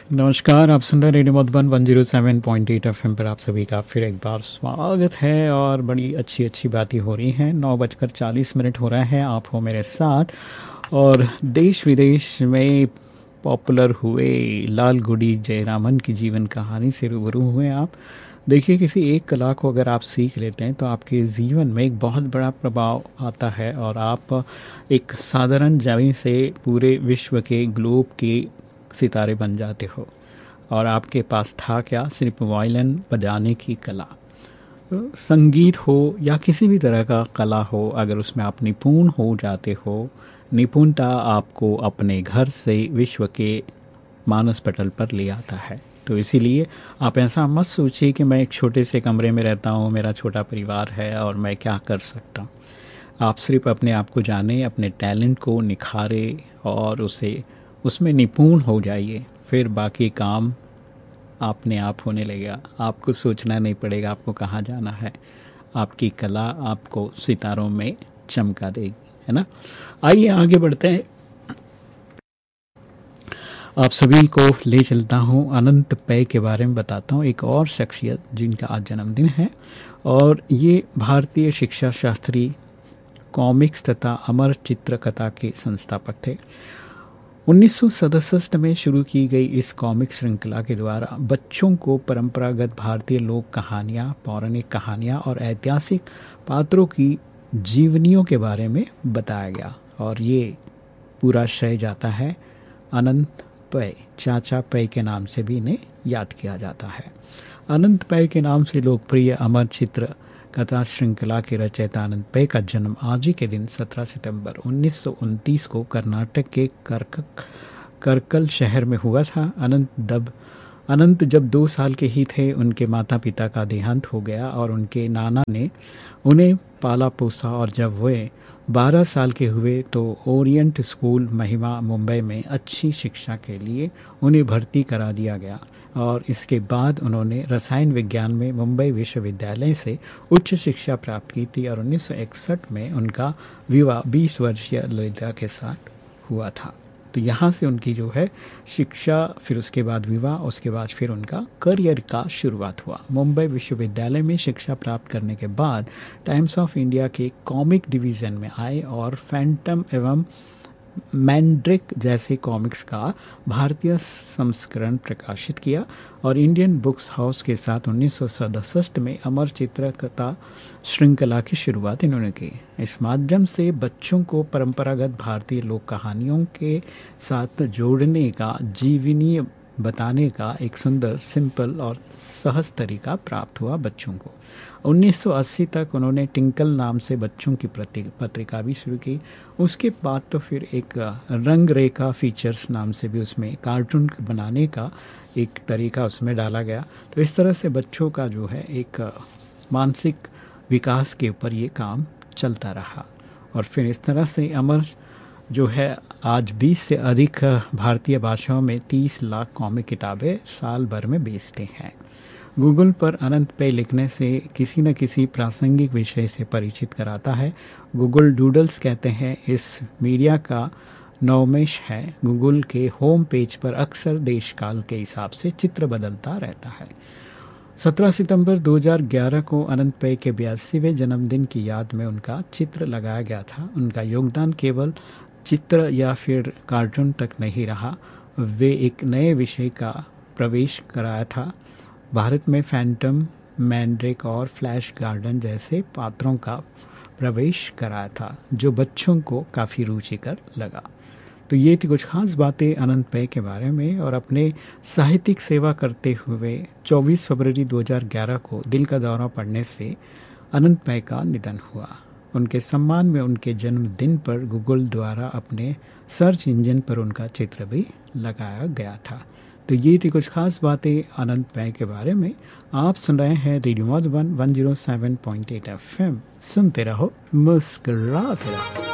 नमस्कार, आप सुन रहे हैं रेडियो मधुबन 107.8 एफएम पर। आप सभी का फिर एक बार स्वागत है और बड़ी अच्छी अच्छी बातें हो रही हैं। 9:40 हो रहा है, आप हो मेरे साथ। और देश विदेश में पॉपुलर हुए लालगुडी जयरामन की जीवन कहानी से रूबरू हुए आप। देखिए, किसी एक कला को अगर आप सीख लेते हैं तो आपके जीवन में एक बहुत बड़ा प्रभाव आता है और आप एक साधारण जमीन से पूरे विश्व के ग्लोब के सितारे बन जाते हो। और आपके पास था क्या? सिर्फ वायलिन बजाने की कला। संगीत हो या किसी भी तरह का कला हो, अगर उसमें आप निपुण हो जाते हो, निपुणता आपको अपने घर से विश्व के मानस पटल पर ले आता है। तो इसीलिए आप ऐसा मत सोचिए कि मैं एक छोटे से कमरे में रहता हूँ, मेरा छोटा परिवार है और मैं क्या कर सकता हूँ। आप सिर्फ अपने आप को जाने, अपने टैलेंट को निखारे और उसे उसमें निपुण हो जाइए, फिर बाकी काम अपने आप होने लगेगा। आपको सोचना नहीं पड़ेगा आपको कहाँ जाना है। आपकी कला आपको सितारों में चमका देगी, है ना। आइए आगे बढ़ते हैं। आप सभी को ले चलता हूँ अनंत पै के बारे में बताता हूँ, एक और शख्सियत जिनका आज जन्मदिन है। और ये भारतीय शिक्षा शास्त्री, कॉमिक्स तथा अमर चित्रकथा के संस्थापक थे। 1967 में शुरू की गई इस कॉमिक श्रृंखला के द्वारा बच्चों को परंपरागत भारतीय लोक कहानियाँ, पौराणिक कहानियाँ और ऐतिहासिक पात्रों की जीवनियों के बारे में बताया गया। और ये पूरा श्रेय जाता है अनंत पै, चाचा पै के नाम से भी इन्हें याद किया जाता है। अनंत पै के नाम से लोकप्रिय अमर चित्र कथा श्रृंखला के रचयिता अनंत पै का जन्म आज ही के दिन 17 सितंबर 1929 को कर्नाटक के करकल शहर में हुआ था। अनंत जब 2 साल के ही थे, उनके माता पिता का देहांत हो गया और उनके नाना ने उन्हें पाला पोसा। और जब वे 12 साल के हुए तो ओरिएंट स्कूल महिमा मुंबई में अच्छी शिक्षा के लिए उन्हें भर्ती करा दिया गया। और इसके बाद उन्होंने रसायन विज्ञान में मुंबई विश्वविद्यालय से उच्च शिक्षा प्राप्त की थी। और 1961 में उनका विवाह 20 वर्षीय ललिता के साथ हुआ था। तो यहाँ से उनकी जो है शिक्षा, फिर उसके बाद विवाह, उसके बाद फिर उनका करियर का शुरुआत हुआ। मुंबई विश्वविद्यालय में शिक्षा प्राप्त करने के बाद टाइम्स ऑफ इंडिया के कॉमिक डिवीज़न में आए और फैंटम एवं मैंड्रिक जैसे कॉमिक्स का भारतीय संस्करण प्रकाशित किया। और इंडियन बुक्स हाउस के साथ 1967 में अमर चित्रकथा श्रृंखला की शुरुआत इन्होंने की। इस माध्यम से बच्चों को परंपरागत भारतीय लोक कहानियों के साथ जोड़ने का, जीवनी बताने का एक सुंदर, सिंपल और सहज तरीका प्राप्त हुआ बच्चों को। 1980 तक उन्होंने टिंकल नाम से बच्चों की पत्रिका भी शुरू की। उसके बाद तो फिर एक रंग रेखा फीचर्स नाम से भी उसमें कार्टून बनाने का एक तरीका उसमें डाला गया। तो इस तरह से बच्चों का जो है एक मानसिक विकास के ऊपर ये काम चलता रहा। और फिर इस तरह से अमर जो है आज 20 से अधिक भारतीय भाषाओं में 30 लाख कॉमिक किताबें साल भर में बेचते हैं। गूगल पर अनंत पै लिखने से किसी न किसी प्रासंगिक विषय से परिचित कराता है। गूगल डूडल्स कहते हैं इस मीडिया का नवमेश है। गूगल के होम पेज पर अक्सर देश काल के हिसाब से चित्र बदलता रहता है। 17 सितंबर 2011 को अनंत पै के 82वें जन्मदिन की याद में उनका चित्र लगाया गया था। उनका योगदान केवल चित्र या फिर कार्टून तक नहीं रहा, वे एक नए विषय का प्रवेश कराया था। भारत में फैंटम, मैंड्रिक और फ्लैश गार्डन जैसे पात्रों का प्रवेश कराया था, जो बच्चों को काफ़ी रुचिकर लगा। तो ये थी कुछ खास बातें अनंत पै के बारे में। और अपने साहित्यिक सेवा करते हुए 24 फरवरी 2011 को दिल का दौरा पड़ने से अनंत पै का निधन हुआ। उनके सम्मान में उनके जन्मदिन पर गूगल द्वारा अपने सर्च इंजन पर उनका चित्र भी लगाया गया था। तो ये थी कुछ खास बातें अनंत पै के बारे में। आप सुन रहे हैं रेडियो मधुबन 107.8 एफएम। सुनते रहो, मुस्कुराते रहो।